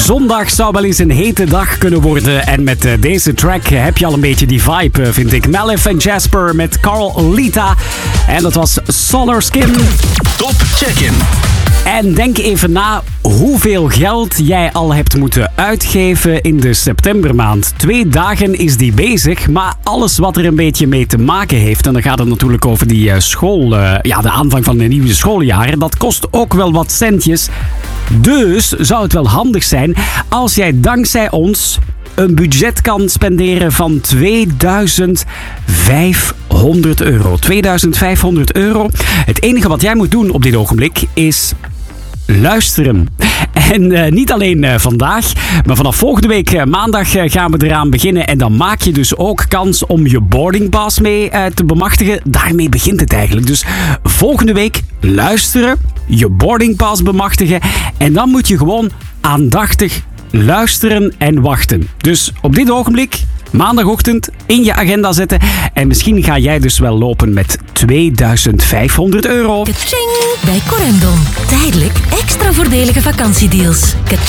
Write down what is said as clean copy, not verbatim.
Zondag zou wel eens een hete dag kunnen worden. En met deze track heb je al een beetje die vibe, vind ik. Melif en Jasper met Carl Lita. En dat was Solar Skin. Top Check-in. En denk even na hoeveel geld jij al hebt moeten uitgeven in de septembermaand. 2 dagen is die bezig, maar alles wat er een beetje mee te maken heeft. En dan gaat het natuurlijk over die school, de aanvang van een nieuwe schooljaar. Dat kost ook wel wat centjes. Dus zou het wel handig zijn als jij dankzij ons een budget kan spenderen van €2500. €2500. Het enige wat jij moet doen op dit ogenblik is luisteren. En niet alleen vandaag, maar vanaf volgende week maandag gaan we eraan beginnen. En dan maak je dus ook kans om je boardingpass mee te bemachtigen. Daarmee begint het eigenlijk. Dus volgende week luisteren, je boardingpass bemachtigen. En dan moet je gewoon aandachtig luisteren en wachten. Dus op dit ogenblik, maandagochtend, in je agenda zetten. En misschien ga jij dus wel lopen met €2500. Kaching! Bij Corendon. Tijdelijk extra voordelige vakantiedeals. Kaching!